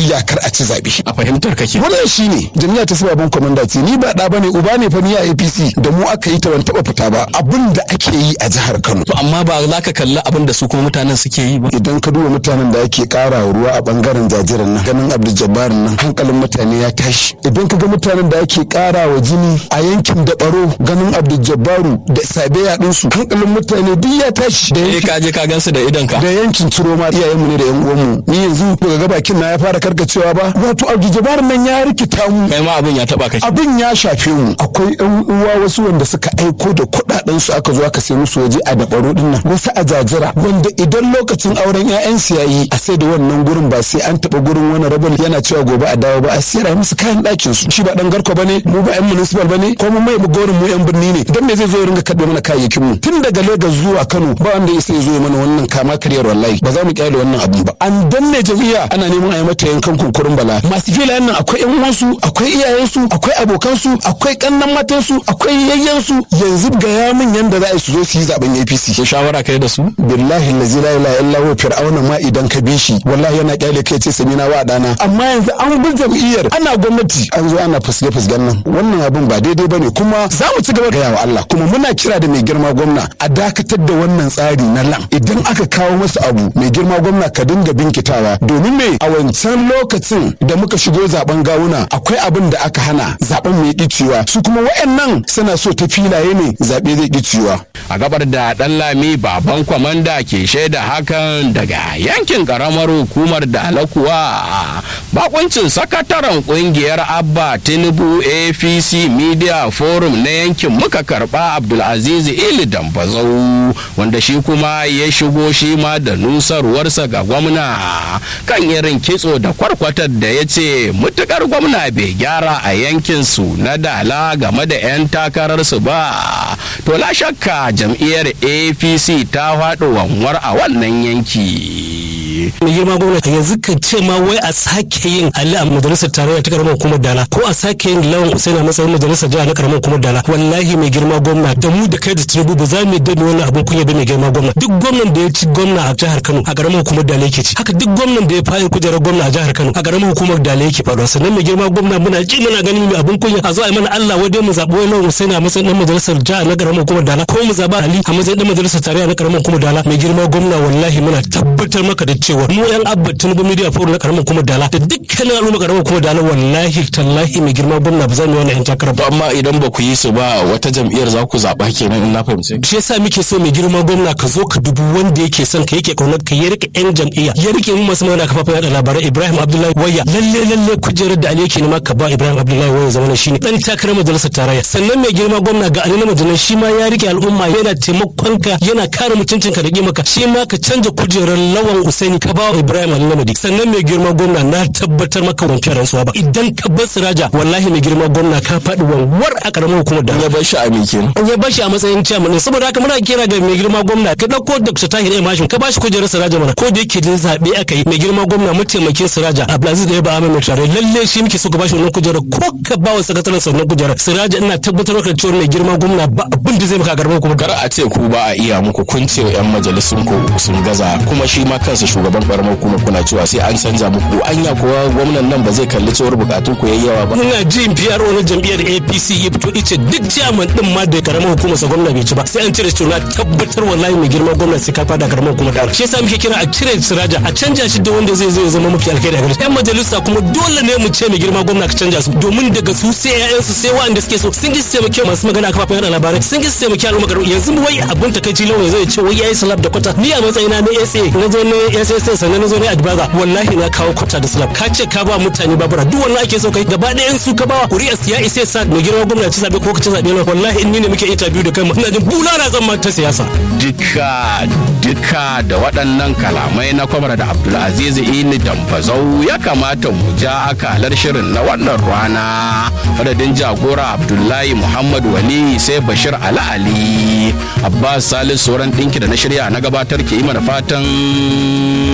jam'iyya kar a ci zabe. A fahimtar kake wannan shine jam'iyya ta sababin komanda ce, ni ba da bane uba ne fa ni a APC da mu aka yi ta ban taba fita ba. Abin da ake yi a jihar Kano to amma ba za ka kalli abin da su kuma mutanen suke yi ba. Idan ka duba mutanen da ake kara ruwa a bangaren jajiran nan ganin Abdul Jabbar nan hankalin mutane ya tashi. Idan ka ga mutanen da ake kara wa jini a yankin da baro ganin Abdul Jabbaru da sabe yadin su hankalin mutane duk ya tashi. Da ka je ka gansu da idan ka da yankin Ciroma iyayenmu ne da yan uwanmu. Ni yanzu ga bakin na ya fara karkacewa ba. Wato Abdul Jabbar nan ya rikita mu. Kai ma abin ya taba kai. Abin ya shafe mu. Akwai yan uwa wasu wanda suka aiko da kuɗaɗen su aka zo aka sai musu waje a dabaro din nan. Wasu a jajira wanda idan lokacin auren ƴaƴan su yayi a sai da wannan gurin ba sai an taba gurin wani rabin yana cewa gobe a dawo ba a sayar musu kayan ɗakin su. Shi ba dan garko bane, mu ba ƴan municipal bane, ko mu mai gorin mu ƴan birni ne. Dan me zai zo ya ringa kaɗe mana kayayyakin mu? Tun daga Lagos zuwa Kano ba wanda ya sai zo mana wannan kama kariyar wallahi. Ba za mu kyale wannan abun ba. An danne jami'a ana neman a yi mata yankan kunkurin bala. Masu filayen nan akwai ƴan uwansu, akwai iyayensu, akwai abokansu, akwai kannan matansu, akwai yayyansu. Yanzu ga ya min yanda za a su zo su yi zaben APC. Ko shawara kai da su? Billahi allazi la ilaha illa huwa fir'auna ma idan ka bi shi wallahi yana kyale kai ce samina wa dana. Amma yanzu an bi jam'iyyar ana gwamnati an zo ana fusge nan. Wannan abin ba daidai bane kuma za mu ci gaba da yawa Allah kuma muna kira da mai girma gwamna a dakatar da wannan tsari na lan. Idan aka kawo masa abu mai girma gwamna ka dinga binkitawa domin me a wancan lokacin da muka shigo zaben gawuna akwai abin da aka hana zaben mai kicewa su kuma wayannan suna so ta filaye ne zabe zai kicewa. A gabar da Ɗanlami baban kwamanda ke shaida hakan daga yankin karamar hukumar Dalakuwa bakuncin sakataren kungiyar Abba Tinubu APC Media Forum na yankin muka karba Abdulaziz Ili Dambazau wanda shi kuma ya shigo shi ma da nusarwarsa ga gwamna kan irin kitso da kwarkwatar da ya ce mutukar gwamna bai gyara a yankin su na Dala game da 'yan takararsu ba to la shakka jam'iyyar APC ta faɗo wanwar a wannan yanki. mai girma gwamnati yanzu ka ce ma wai a sake yin Ali a majalisar tarayya ta karamar hukumar Dala ko a sake yin Lawan Usaini a matsayin majalisar jiha na karamar hukumar Dala wallahi mai girma gwamna da mu da kai da Tinubu ba za mu dade wannan abun kunya ba mai girma gwamna duk gwamnan da ya ci gwamna a jihar Kano a karamar hukumar Dala yake ci haka duk gwamnan da ya fayi kujerar gwamna a jihar Kano a karamar hukumar Dala yake faruwa sannan mai girma gwamna muna ji muna ganin mai abun kunya a zo a yi mana Allah wadai mu zaɓi wai Lawan Usaini a matsayin majalisar jiha na karamar hukumar Dala ko mu zaɓa Ali a matsayin majalisar tarayya na karamar hukumar Dala mai girma gwamna wallahi muna tabbatar maka da cewa mu yan Abba Tinubu Media Forum na karamar hukumar Dala da dukkanin al'umma karamar hukumar Dala wallahi tallahi mai girma gwamna ba za mu yi wannan yan takarar ba amma idan ba ku yi su ba wata jam'iyyar za ku zaɓa kenan in na fahimci shi yasa muke so mai girma gwamna ka zo ka dubu wanda yake son ka yake kaunar ka ya rike yan jam'iyya ya rike mu masu magana kafafen yada labarai Ibrahim Abdullahi Waya lalle kujerar da Ali yake nema ka ba Ibrahim Abdullahi Waya zama shine dan takarar majalisar tarayya sannan mai girma gwamna ga Ali na majalis shi ma ya rike al'umma yana taimakon ka yana kare mutuncin ka da kimaka shi ma ka canja kujerar Lawan Usaini ka ba Ibrahim Ali sannan mai girma gwamna na tabbatar maka wanke rantsuwa ba idan ka bar Siraja wallahi mai girma gwamna ka faɗi wanwar a karamar hukumar da ya bar shi a mikin ya bar shi a matsayin chairman ne saboda haka muna kira ga mai girma gwamna ka dauko Dr. Tahir Emashin ka bashi kujerar Siraja mana ko da yake din zabe aka yi mai girma gwamna mataimakin Siraja Abdulaziz da ya ba mai tare lalle shi muke so ka bashi wannan kujerar ko ka ba wa sakataren sa wannan kujerar Siraja ina tabbatar maka cewa mai girma gwamna ba abin da zai maka karamar hukumar kar a ce ku ba a iya muku kun ce yan majalisun ku sun gaza kuma shi ma kansa shugaban karamar hukumar kuna cewa sai an canza muku anya kuwa gwamnan nan ba zai kalli cewar bukatun ku yayi yawa ba muna jin PRO na jam'iyyar APC ya fito ice duk chairman din ma da karamar hukumar sa gwamna bai ci ba sai an cire shi na tabbatar wallahi mai girma gwamna sai ka fada karamar hukumar da shi yasa muke kira a cire Siraja a canja shi da wanda zai zo ya zama mafi alkhairi a gare yan majalisa kuma dole ne mu ce mai girma gwamna ka canja su domin daga su sai ƴaƴan su sai wanda suke so sun gisse mu masu magana kafafen yada labarai sun gisse mu al'umma garu yanzu wai abun takeici lawan zai ce wai yayi salab da kwata ni a matsayina na SA na zo ne SSS sannan na zo ne advisor wallahi na kawo kwata da slab ka ce ka ba mutane babura duk wannan ake so kai gaba ɗayan su ka ba kuri'a siya isa sa mai girma gwamnati zabe ko ka ci zabe na wallahi in ni ne muke interview da kai ina jin bulala zan ma ta siyasa duka da waɗannan kalamai na kwamar da Abdulaziz Ili Dambazau ya kamata mu ja akalar shirin na wannan rana madadin jagora Abdullahi Muhammad Wali sai Bashir Ali Abbas Salisu sauran ɗinki da na shirya na gabatar ke yi mana fatan